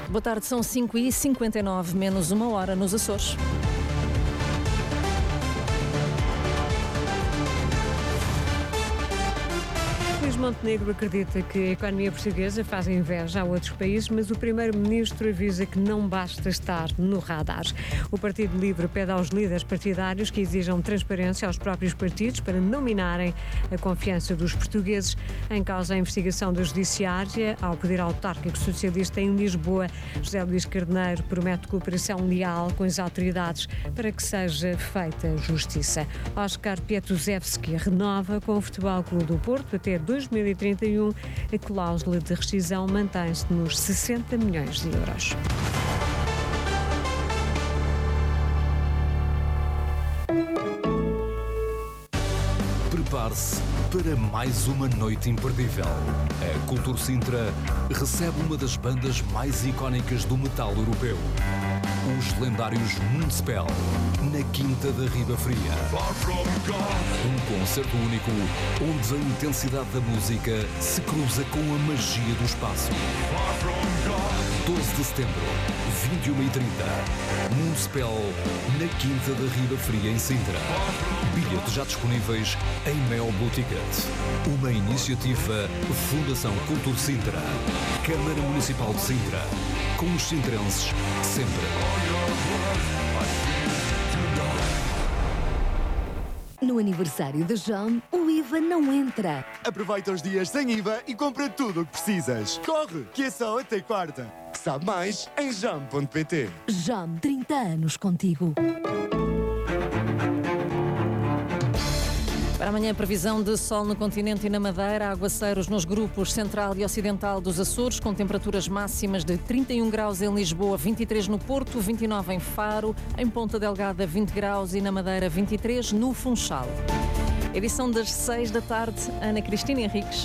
Boa tarde, são 5h59, menos uma hora nos Açores. Luís Montenegro acredita que a economia portuguesa faz inveja a outros países, mas o primeiro-ministro avisa que não basta estar no radar. O Partido Livre pede aos líderes partidários que exijam transparência aos próprios partidos para não minarem a confiança dos portugueses. Em causa a investigação da Judiciária ao Poder Autárquico Socialista em Lisboa, José Luís Carneiro promete cooperação leal com as autoridades para que seja feita justiça. Oscar Pietuzewski renova com o Futebol Clube do Porto até 2031, a cláusula de rescisão mantém-se nos 60 milhões de euros. Prepare-se para mais uma noite imperdível. A Cultura Sintra recebe uma das bandas mais icónicas do metal europeu. Os lendários Moonspell, na Quinta da Riba Fria. Um concerto único, onde a intensidade da música se cruza com a magia do espaço. 12 de setembro, 21h30. Moonspell, na Quinta da Riba Fria, em Sintra. Bilhetes já disponíveis em Mel Boutiquet. Uma iniciativa Fundação Cultura Sintra. Câmara Municipal de Sintra. Com os sintrenses sempre. No aniversário da JAM, o IVA não entra. Aproveita os dias sem IVA e compra tudo o que precisas. Corre, que é só até quarta. Sabe mais em jam.pt. JAM, 30 anos contigo. Para amanhã, previsão de sol no continente e na Madeira, aguaceiros nos grupos central e ocidental dos Açores, com temperaturas máximas de 31 graus em Lisboa, 23 no Porto, 29 em Faro, em Ponta Delgada 20 graus e na Madeira 23 no Funchal. Edição das 6 da tarde, Ana Cristina Henriques.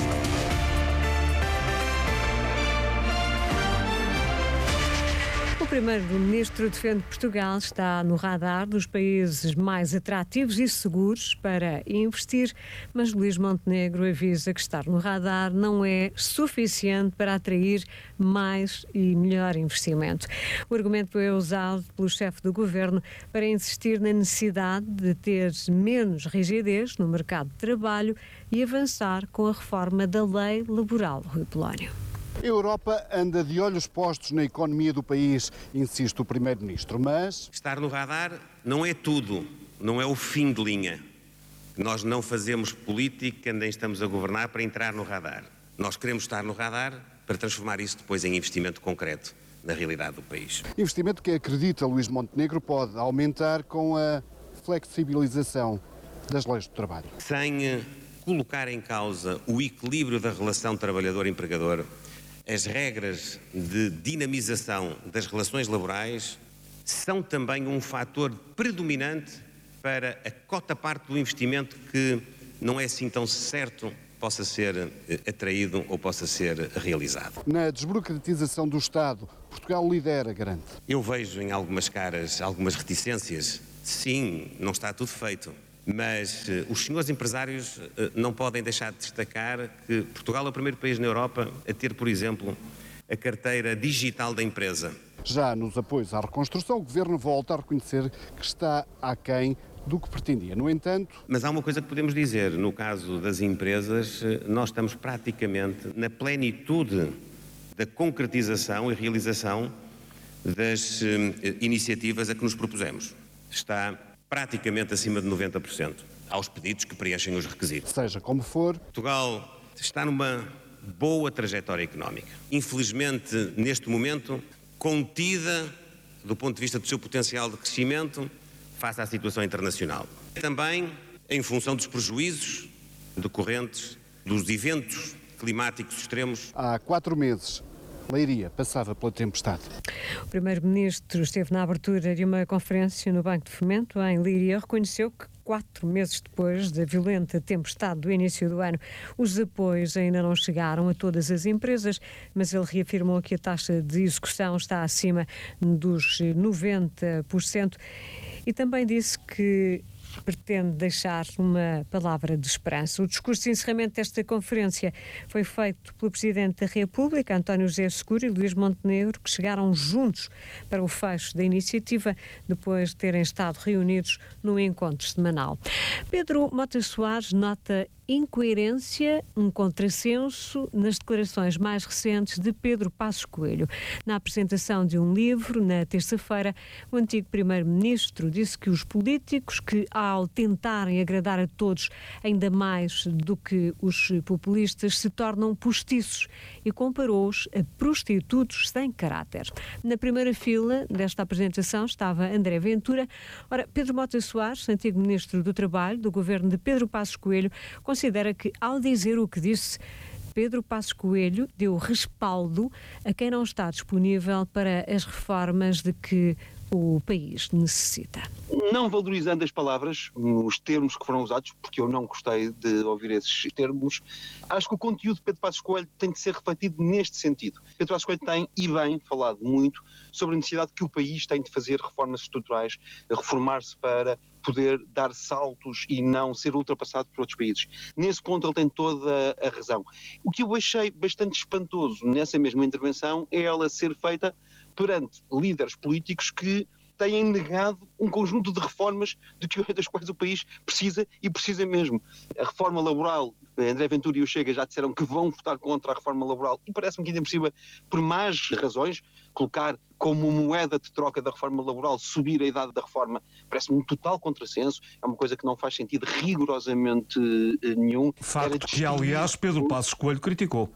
O primeiro-ministro defende que Portugal está no radar dos países mais atrativos e seguros para investir, mas Luís Montenegro avisa que estar no radar não é suficiente para atrair mais e melhor investimento. O argumento é usado pelo chefe do governo para insistir na necessidade de ter menos rigidez no mercado de trabalho e avançar com a reforma da lei laboral. Rui Polónio. A Europa anda de olhos postos na economia do país, insiste o Primeiro-Ministro, mas... Estar no radar não é tudo, não é o fim de linha. Nós não fazemos política, nem estamos a governar para entrar no radar. Nós queremos estar no radar para transformar isso depois em investimento concreto na realidade do país. Investimento que acredita Luís Montenegro pode aumentar com a flexibilização das leis do trabalho. Sem colocar em causa o equilíbrio da relação trabalhador-empregador, as regras de dinamização das relações laborais são também um fator predominante para a cota-parte do investimento que não é assim tão certo possa ser atraído ou possa ser realizado. Na desburocratização do Estado, Portugal lidera, garante. Eu vejo em algumas caras algumas reticências. Sim, não está tudo feito. Mas os senhores empresários não podem deixar de destacar que Portugal é o primeiro país na Europa a ter, por exemplo, a carteira digital da empresa. Já nos apoios à reconstrução, o Governo volta a reconhecer que está aquém do que pretendia. No entanto... Mas há uma coisa que podemos dizer, no caso das empresas, nós estamos praticamente na plenitude da concretização e realização das iniciativas a que nos propusemos. Está praticamente acima de 90%, aos pedidos que preenchem os requisitos. Seja como for... Portugal está numa boa trajetória económica. Infelizmente, neste momento, contida do ponto de vista do seu potencial de crescimento face à situação internacional. Também em função dos prejuízos decorrentes dos eventos climáticos extremos. Há 4 meses, Leiria passava pela tempestade. O Primeiro-Ministro esteve na abertura de uma conferência no Banco de Fomento em Leiria, reconheceu que 4 meses depois da violenta tempestade do início do ano, os apoios ainda não chegaram a todas as empresas, mas ele reafirmou que a taxa de execução está acima dos 90% e também disse que pretende deixar uma palavra de esperança. O discurso de encerramento desta conferência foi feito pelo Presidente da República, António José Seguro, e Luís Montenegro, que chegaram juntos para o fecho da iniciativa, depois de terem estado reunidos no encontro semanal. Pedro Mota Soares nota incoerência, um contrassenso nas declarações mais recentes de Pedro Passos Coelho. Na apresentação de um livro, na terça-feira, o antigo primeiro-ministro disse que os políticos que, ao tentarem agradar a todos ainda mais do que os populistas, se tornam postiços e comparou-os a prostitutos sem caráter. Na primeira fila desta apresentação estava André Ventura. Ora, Pedro Mota Soares, antigo ministro do Trabalho do governo de Pedro Passos Coelho, considera que, ao dizer o que disse, Pedro Passos Coelho deu respaldo a quem não está disponível para as reformas de que o país necessita. Não valorizando as palavras, os termos que foram usados, porque eu não gostei de ouvir esses termos, acho que o conteúdo de Pedro Passos Coelho tem de ser refletido neste sentido. Pedro Passos Coelho tem, e bem, falado muito sobre a necessidade que o país tem de fazer reformas estruturais, reformar-se para poder dar saltos e não ser ultrapassado por outros países. Nesse ponto ele tem toda a razão. O que eu achei bastante espantoso nessa mesma intervenção é ela ser feita perante líderes políticos que têm negado um conjunto de reformas das quais o país precisa, e precisa mesmo. A reforma laboral, André Ventura e o Chega já disseram que vão votar contra a reforma laboral, e parece-me que ainda por cima, por más razões, colocar como moeda de troca da reforma laboral subir a idade da reforma, parece-me um total contrassenso, é uma coisa que não faz sentido rigorosamente nenhum. Facto que, aliás, Pedro Passos Coelho criticou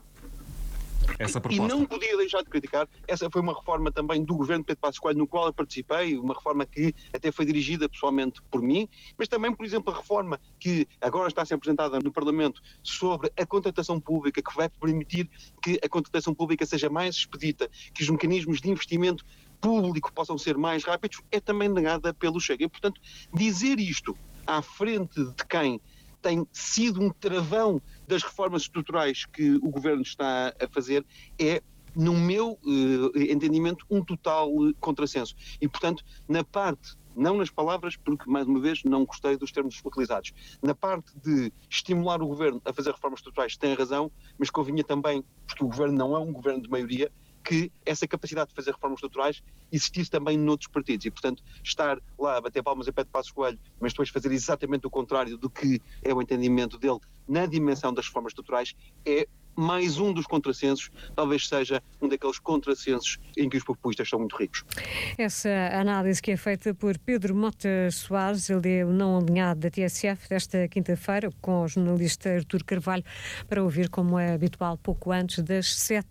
essa proposta. E não podia deixar de criticar. Essa foi uma reforma também do governo de Pedro Passos Coelho, no qual eu participei, uma reforma que até foi dirigida pessoalmente por mim, mas também, por exemplo, a reforma que agora está a ser apresentada no Parlamento sobre a contratação pública, que vai permitir que a contratação pública seja mais expedita, que os mecanismos de investimento público possam ser mais rápidos, é também negada pelo Chega. E, portanto, dizer isto à frente de quem tem sido um travão das reformas estruturais que o Governo está a fazer é, no meu entendimento, um total contrassenso. E, portanto, na parte, não nas palavras, porque, mais uma vez, não gostei dos termos utilizados, na parte de estimular o Governo a fazer reformas estruturais, tem razão, mas convinha também, porque o Governo não é um Governo de maioria, que essa capacidade de fazer reformas estruturais existisse também noutros partidos, e, portanto, estar lá a bater palmas a Pedro Passos Coelho, mas depois fazer exatamente o contrário do que é o entendimento dele na dimensão das reformas estruturais, é mais um dos contrassensos, talvez seja um daqueles contrassensos em que os populistas são muito ricos. Essa análise que é feita por Pedro Mota Soares, ele é o não alinhado da TSF desta quinta-feira, com o jornalista Artur Carvalho, para ouvir, como é habitual, pouco antes das 7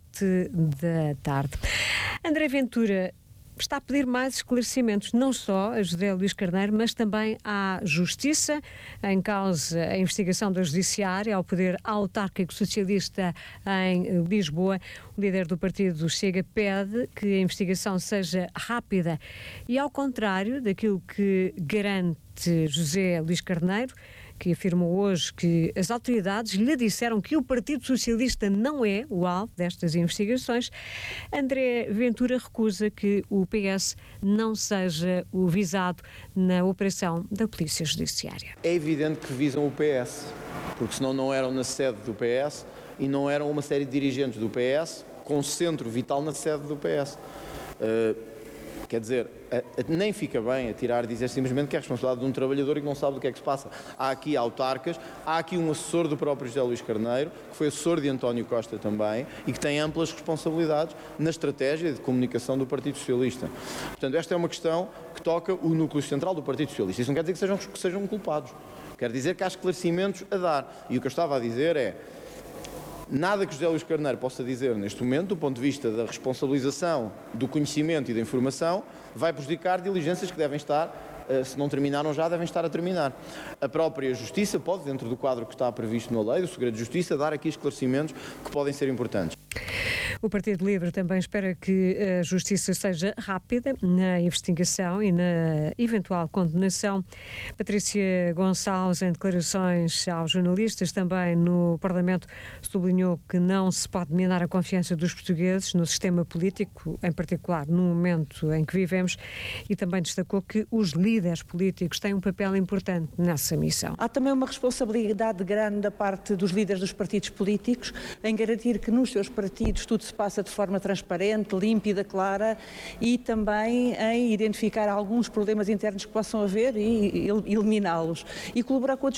da tarde. André Ventura está a pedir mais esclarecimentos, não só a José Luís Carneiro, mas também à Justiça, em causa a investigação da Judiciária ao poder autárquico socialista em Lisboa. O líder do partido Chega pede que a investigação seja rápida e, ao contrário daquilo que garante José Luís Carneiro, que afirmou hoje que as autoridades lhe disseram que o Partido Socialista não é o alvo destas investigações, André Ventura recusa que o PS não seja o visado na operação da Polícia Judiciária. É evidente que visam o PS, porque senão não eram na sede do PS e não eram uma série de dirigentes do PS com centro vital na sede do PS. Quer dizer, nem fica bem atirar e dizer simplesmente que é a responsabilidade de um trabalhador e que não sabe do que é que se passa. Há aqui autarcas, há aqui um assessor do próprio José Luís Carneiro, que foi assessor de António Costa também, e que tem amplas responsabilidades na estratégia de comunicação do Partido Socialista. Portanto, esta é uma questão que toca o núcleo central do Partido Socialista. Isso não quer dizer que sejam culpados. Quer dizer que há esclarecimentos a dar. E o que eu estava a dizer é: nada que José Luís Carneiro possa dizer neste momento, do ponto de vista da responsabilização, do conhecimento e da informação, vai prejudicar diligências que devem estar, se não terminaram já, devem estar a terminar. A própria Justiça pode, dentro do quadro que está previsto na lei, do segredo de Justiça, dar aqui esclarecimentos que podem ser importantes. O Partido Livre também espera que a Justiça seja rápida na investigação e na eventual condenação. Patrícia Gonçalves, em declarações aos jornalistas, também no Parlamento, sublinhou que não se pode minar a confiança dos portugueses no sistema político, em particular no momento em que vivemos, e também destacou que os líderes políticos têm um papel importante nessa missão. Há também uma responsabilidade grande da parte dos líderes dos partidos políticos em garantir que nos seus partidos tudo se passa de forma transparente, límpida, clara, e também em identificar alguns problemas internos que possam haver e eliminá-los. E colaborar com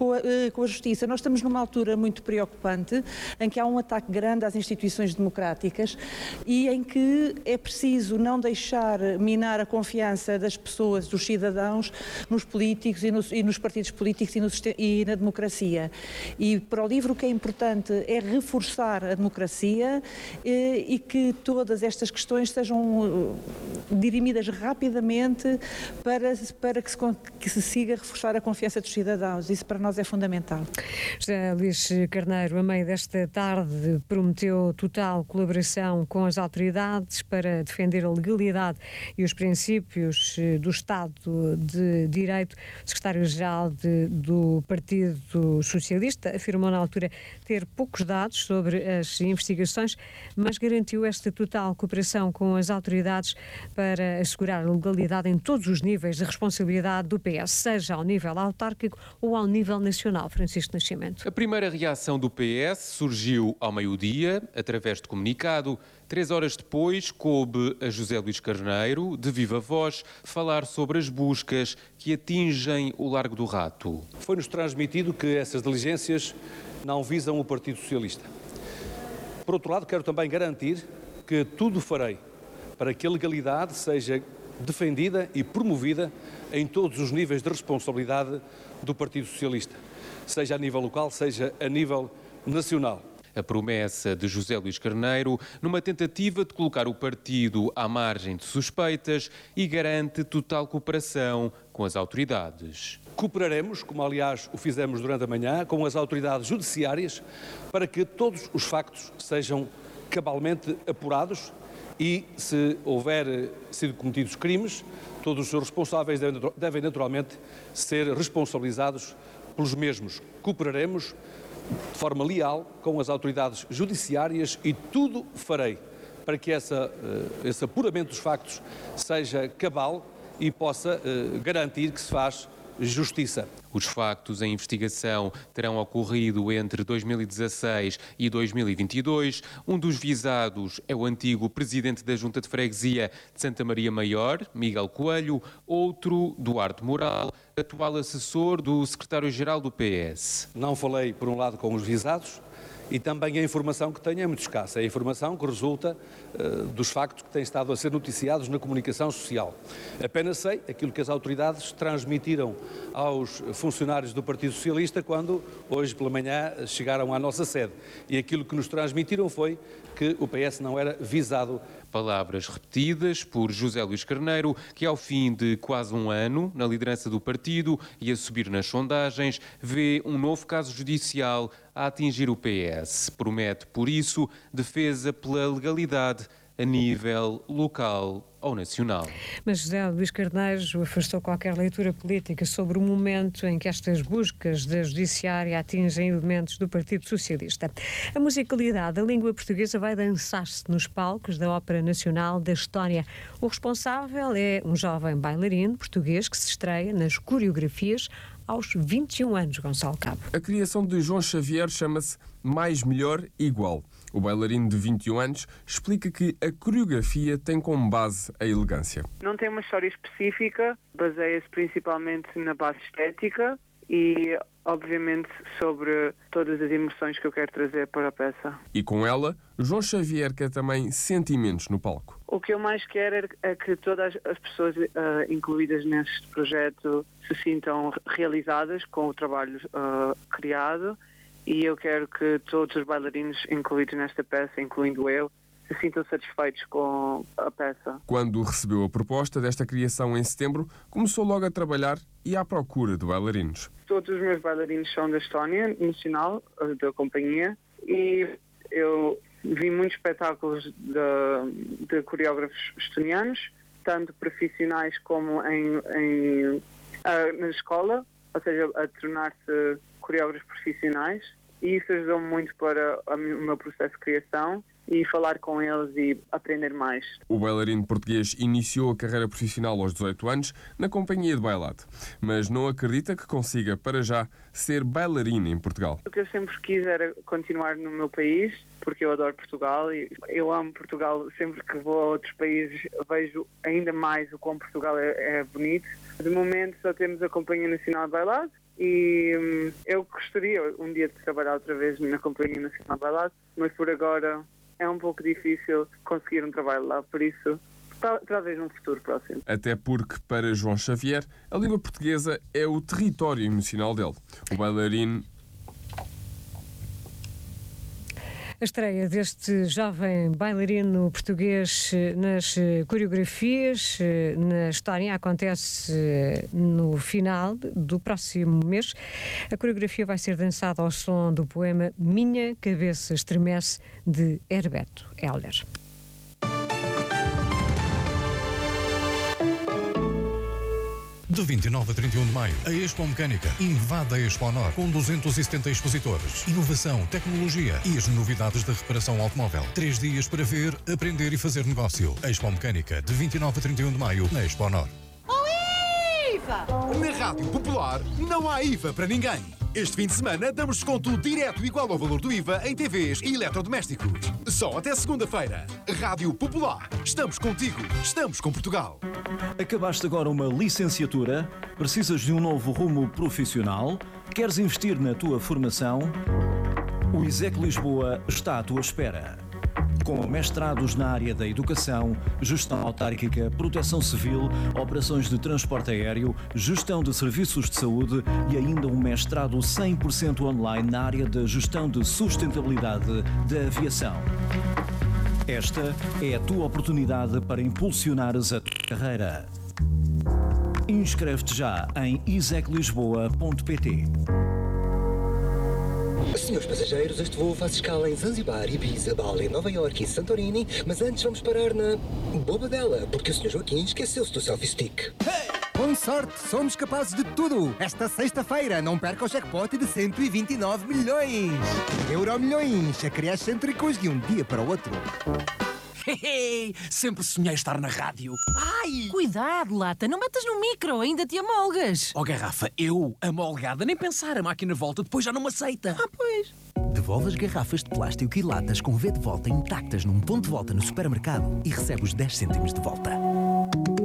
a Justiça. Nós estamos numa altura muito preocupante em que há um ataque grande às instituições democráticas e em que é preciso não deixar minar a confiança das pessoas, dos cidadãos, nos políticos e nos partidos políticos e na democracia. E para o LIVRE o que é importante é reforçar a democracia e que todas estas questões sejam dirimidas rapidamente para que se siga reforçar a confiança dos cidadãos. Isso para nós é fundamental. José Luís Carneiro, a meio desta tarde, prometeu total colaboração com as autoridades para defender a legalidade e os princípios do Estado de Direito. O secretário-geral do Partido Socialista afirmou na altura ter poucos dados sobre as investigações, mas garantiu esta total cooperação com as autoridades para assegurar a legalidade em todos os níveis de responsabilidade do PS, seja ao nível autárquico ou ao nível nacional. Francisco Nascimento. A primeira reação do PS surgiu ao meio-dia, através de comunicado. 3 horas depois, coube a José Luís Carneiro, de viva voz, falar sobre as buscas que atingem o Largo do Rato. Foi-nos transmitido que essas diligências não visam o Partido Socialista. Por outro lado, quero também garantir que tudo farei para que a legalidade seja defendida e promovida em todos os níveis de responsabilidade do Partido Socialista, seja a nível local, seja a nível nacional. A promessa de José Luís Carneiro numa tentativa de colocar o partido à margem de suspeitas e garante total cooperação com as autoridades. Cooperaremos, como aliás o fizemos durante a manhã, com as autoridades judiciárias para que todos os factos sejam cabalmente apurados e, se houver sido cometidos crimes, todos os seus responsáveis devem naturalmente ser responsabilizados pelos mesmos. Cooperaremos de forma leal com as autoridades judiciárias e tudo farei para que esse apuramento dos factos seja cabal e possa garantir que se faz justiça. Os factos em investigação terão ocorrido entre 2016 e 2022. Um dos visados é o antigo presidente da Junta de Freguesia de Santa Maria Maior, Miguel Coelho, outro, Duarte Moral, atual assessor do secretário-geral do PS. Não falei, por um lado, com os visados e também a informação que tenho é muito escassa. É a informação que resulta dos factos que têm estado a ser noticiados na comunicação social. Apenas sei aquilo que as autoridades transmitiram aos funcionários do Partido Socialista quando, hoje pela manhã, chegaram à nossa sede. E aquilo que nos transmitiram foi que o PS não era visado. Palavras repetidas por José Luís Carneiro, que ao fim de quase um ano na liderança do partido e a subir nas sondagens, vê um novo caso judicial a atingir o PS. Promete, por isso, defesa pela legalidade a nível local ou nacional. Mas José Luís Carneiro afastou qualquer leitura política sobre o momento em que estas buscas da Judiciária atingem elementos do Partido Socialista. A musicalidade da língua portuguesa vai dançar-se nos palcos da Ópera Nacional da Estónia. O responsável é um jovem bailarino português que se estreia nas coreografias aos 21 anos, Gonçalo Cabo. A criação de João Xavier chama-se Mais Melhor Igual. O bailarino de 21 anos explica que a coreografia tem como base a elegância. Não tem uma história específica, baseia-se principalmente na base estética e, obviamente, sobre todas as emoções que eu quero trazer para a peça. E com ela, João Xavier quer também sentimentos no palco. O que eu mais quero é que todas as pessoas incluídas neste projeto se sintam realizadas com o trabalho criado, e eu quero que todos os bailarinos incluídos nesta peça, incluindo eu, se sintam satisfeitos com a peça. Quando recebeu a proposta desta criação em setembro, começou logo a trabalhar e à procura de bailarinos. Todos os meus bailarinos são da Estónia Nacional, da companhia, e eu vi muitos espetáculos de coreógrafos estonianos, tanto profissionais como na escola, ou seja, a tornar-se coreógrafos profissionais, e isso ajudou-me muito para o meu processo de criação e falar com eles e aprender mais. O bailarino português iniciou a carreira profissional aos 18 anos na companhia de bailado, mas não acredita que consiga, para já, ser bailarina em Portugal. O que eu sempre quis era continuar no meu país, porque eu adoro Portugal e eu amo Portugal. Sempre que vou a outros países vejo ainda mais o quão Portugal é bonito. De momento só temos a Companhia Nacional de Bailado e eu gostaria um dia de trabalhar outra vez na Companhia Nacional de Bailado, mas por agora é um pouco difícil conseguir um trabalho lá, por isso talvez num futuro próximo. Até porque, para João Xavier, a língua portuguesa é o território emocional dele. O bailarino... A estreia deste jovem bailarino português nas coreografias na Estónia acontece no final do próximo mês. A coreografia vai ser dançada ao som do poema Minha Cabeça Estremece, de Herberto Helder. De 29 a 31 de maio, a Expo Mecânica invade a Expo Nor com 270 expositores, inovação, tecnologia e as novidades da reparação automóvel. 3 dias para ver, aprender e fazer negócio. Expo Mecânica, de 29 a 31 de maio, na Expo Nor. IVA! Na Rádio Popular não há IVA para ninguém. Este fim de semana damos desconto direto igual ao valor do IVA em TVs e eletrodomésticos. Só até segunda-feira. Rádio Popular. Estamos contigo. Estamos com Portugal. Acabaste agora uma licenciatura? Precisas de um novo rumo profissional? Queres investir na tua formação? O ISEC Lisboa está à tua espera. Com mestrados na área da educação, gestão autárquica, proteção civil, operações de transporte aéreo, gestão de serviços de saúde e ainda um mestrado 100% online na área da gestão de sustentabilidade da aviação. Esta é a tua oportunidade para impulsionares a tua carreira. Inscreve-te já em iseclisboa.pt. Senhores passageiros, este voo faz escala em Zanzibar, Ibiza, Bali, Nova Iorque e Santorini, mas antes vamos parar na Bobadela, porque o Sr. Joaquim esqueceu-se do selfie stick. Hey! Com sorte, somos capazes de tudo. Esta sexta-feira, não perca o jackpot de 129 milhões. Euromilhões, acrescêntricos de um dia para o outro. Sempre sonhei estar na rádio. Ai! Cuidado, Lata, não metas no micro, ainda te amolgas. Oh, garrafa, eu, amolgada, nem pensar, a máquina volta, depois já não me aceita. Ah, pois. Devolve as garrafas de plástico e latas com V de volta intactas num ponto de volta no supermercado e recebe os 10 cêntimos de volta.